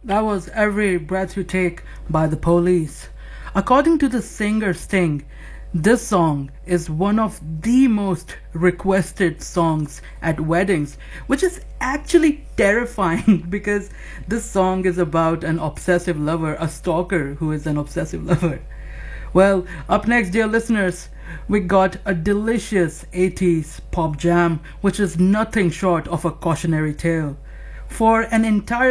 That was Every Breath You Take by the Police. According to the singer Sting, this song is one of the most requested songs at weddings, which is actually terrifying because this song is about an obsessive lover, a stalker who is an obsessive lover. Well, up next, dear listeners, we got a delicious 80s pop jam, which is nothing short of a cautionary tale. For an entire